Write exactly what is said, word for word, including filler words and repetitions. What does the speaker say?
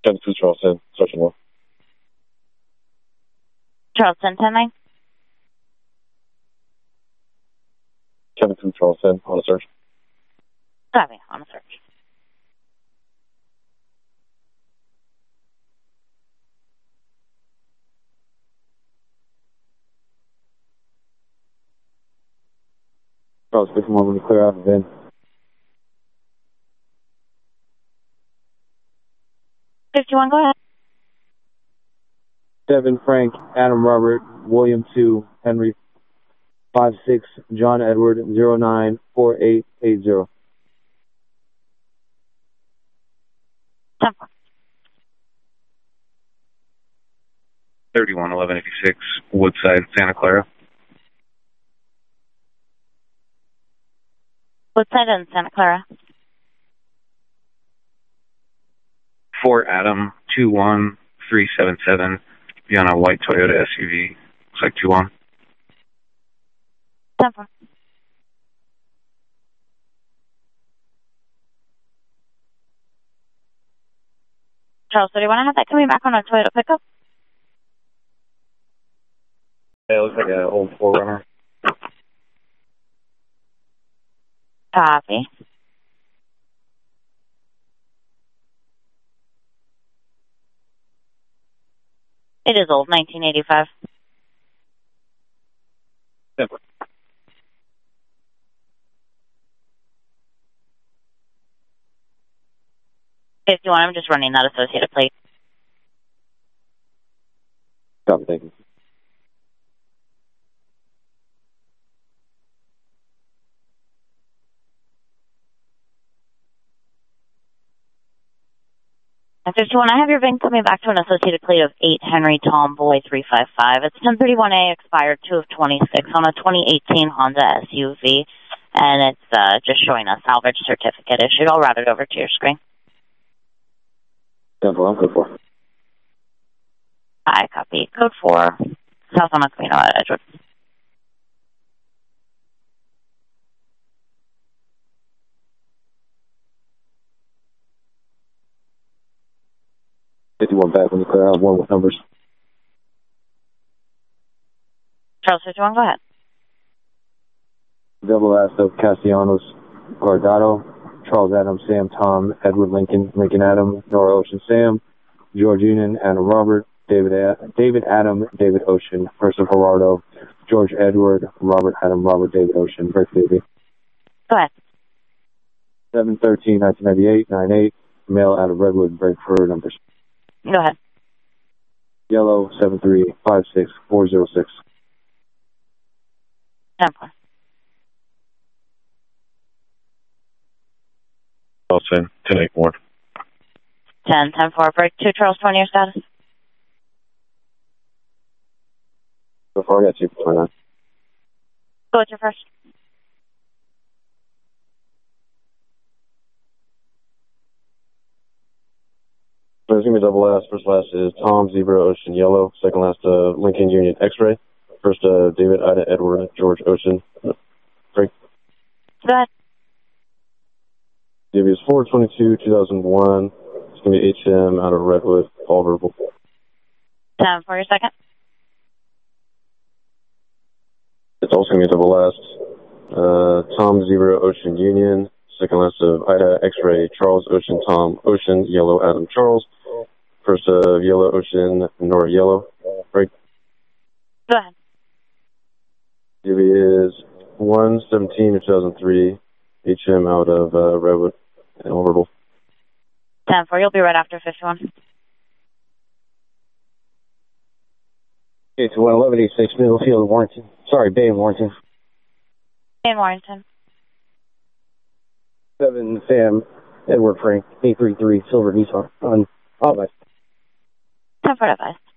ten two Charleston, searching one. Charleston, ten nine. ten two Charleston, on a search. Copy, on a search. Charles fifty-one, when you clear out of the van. fifty-one, go ahead. Devin, Frank, Adam, Robert, William two, Henry five six, John Edward zero nine four eight eight zero. ten four. thirty-one eleven eighty-six, Woodside, Santa Clara. Woodside and Santa Clara. four Adam, two one three seven seven, be on a white Toyota S U V. Looks like two one. ten four. Charles, do you want to have that coming back on a Toyota pickup? Yeah, it looks like an old four runner. Copy. It is old, nineteen eighty-five. Yeah. fifty-one, I'm just running that associated plate. Copy, thank you. At fifty-one, I have your V I N coming back to an associated plate of eight Henry Tomboy three five five. It's ten thirty-one A, expired two of twenty-six on a twenty eighteen Honda S U V, and it's uh, just showing a salvage certificate issued. I'll route it over to your screen. ten four, I'm code four. I copy. Code four, South on Camino at Edgewood. fifty-one back when you clear out, one with numbers. Charles fifty-one, go ahead. Double S of Castellanos, Guardado, Charles Adam, Sam Tom, Edward Lincoln, Lincoln Adam, Nora Ocean Sam, George Union, Adam Robert, David A- David Adam, David Ocean, Versa Gerardo, George Edward, Robert Adam, Robert David Ocean, Brick Baby. Go ahead. seven thirteen nineteen ninety-eight, nine eight, male out of Redwood, break for numbers. Go ahead. Yellow, seven three five six four zero six. ten four. Charleston, ten eight four. ten, ten four, break two, Charles twenty, your status. So far, I got two for twenty-nine. Go with your first. There's going to be double S. First last is Tom, Zebra, Ocean, Yellow. Second last, uh, Lincoln, Union, X-Ray. First, uh, David, Ida, Edward, George, Ocean. Frank. Go ahead. D B is four twenty-two two thousand one. It's going to be H M out of Redwood, all verbal. ten for your second. It's also going to be double S. Uh, Tom, Zebra, Ocean, Union. Second last of Ida, X-Ray, Charles, Ocean, Tom, Ocean, Yellow, Adam, Charles. First of Yellow, Ocean, Nora, Yellow. Right. Go ahead. D B is one seventeen two thousand three. H M out of uh, Redwood, and all verbal. ten four, you'll be right after fifty-one. Okay, to one eleven eighty-six, Middlefield, Warrington. Sorry, Bay, Warrington. In Warrington. seven, Sam, Edward, Frank, eight three three, Silver, Nissan, on, oh, bye. ten four, advice.